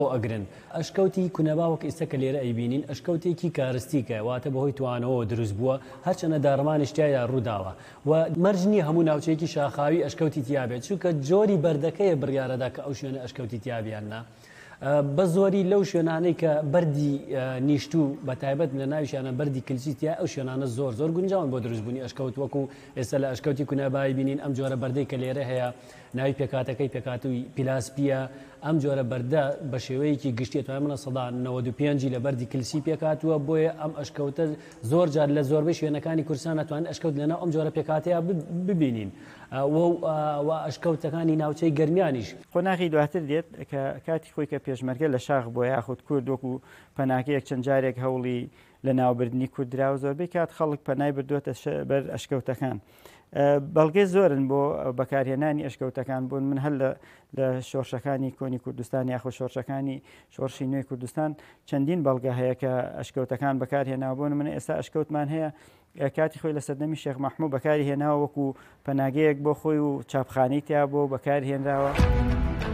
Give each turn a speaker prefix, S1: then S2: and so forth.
S1: ئەگرن ئەشکەوتی کونەباوەک ئێستا کە لێرە ئەیبینین ئەشکەوتێکی کارستیکە واتە بەهۆی توانەوە دروست بووە هەرچەنە داڕمانیشتیایە ڕووداوە و مەرجنی هەموو ناوچەیەکی شاخاوی ئەشکەوتی تیابێت چونکە جۆری بەردەکەیە بڕیارەدا کە ئەو شوێنە ئەشکەوتی تیابیاننا بە زۆری لەو شوێنانەی کە بەردی نیشتوو بە تایبەت لە ناویشانە بەردی کلسیتیا ئەو شوێنانە زۆر زۆر گونجاون بۆ دروستبوونی ئەشکەوت وەکو ئێستا لە ئەشکەوتی کونەبایی بینین ئەم جۆرە بەردەی کە لێرە هەیە ناوی پێکاتەکەی پێکاتووی پیلاسپیە ئەم جۆرە بەردە بە شێوەیەکی گشتی توانای منە سەدا 95 لە بەردی کلسی پێکاتووە بۆیە ئەم ئەشکەوتە زۆر جار لە زۆربەی شوێنەکانی کوردستان ناتوانین ئەشکەوت لەناو ئەم جۆرە پێکاتەیە ببینین و ئەشکەوتەکانی ناوچەی گەرمیانیش
S2: قۆناغی دواتر دێت کە کاتی خۆی کە پێشمەرگە لە شاخ بۆ یاخود کورد وەکو پەناکەیەک چەند جارێک هەوڵی لە ناوبردنی کوردرا و زۆربەی کات خەڵک پەنای بردووەتە بەر ئەشکەوتەکان بەڵگەی زۆرن بۆ بەکارهێنانی ئەشکەوتەکان بوون من هەر لە شۆڕشەکانی کۆنی کوردستان یاخود شۆڕشەکانی شۆڕشی نوێی کوردستان چەندین بەڵگە هەیە کە ئەشکەوتەکان بەکارهێنابوون من ئێستا ئەشکەوتمان هەیە کاتی خۆی لە سەردەمی شێخ مەحموود بەکاری هێناوە وەکو پەناگەیەک بۆ خۆی و چاپخانەی تیا بۆ بەکارهێنراوە.